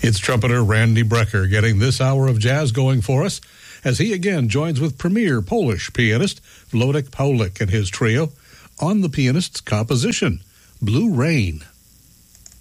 It's trumpeter Randy Brecker getting this hour of jazz going for us as he again joins with premier Polish pianist Włodek Pawlik and his trio on the pianist's composition, Blue Rain.